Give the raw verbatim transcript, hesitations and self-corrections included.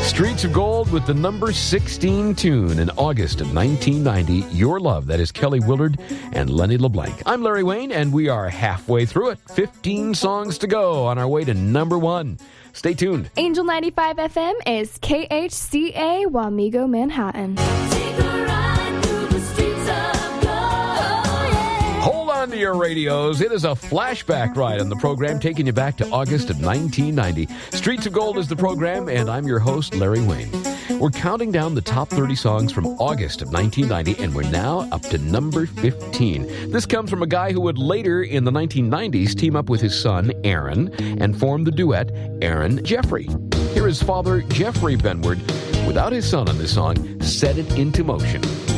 Streets of Gold with the number sixteen tune in August of nineteen ninety, Your Love. That is Kelly Willard and Lenny LeBlanc. I'm Larry Wayne, and we are halfway through it. fifteen songs to go on our way to number one. Stay tuned. Angel ninety-five F M is K H C A Wamego, Manhattan. Take a ride through the streets of gold. Oh, yeah. Hold on to your radios. It is a flashback ride on the program, taking you back to August of nineteen ninety. Streets of Gold is the program, and I'm your host, Larry Wayne. We're counting down the top thirty songs from August of nineteen ninety, and we're now up to number fifteen. This comes from a guy who would later in the nineteen nineties team up with his son, Aaron, and form the duet Aaron Jeffrey. Here is father, Jeffrey Benward, without his son on this song, Set It Into Motion.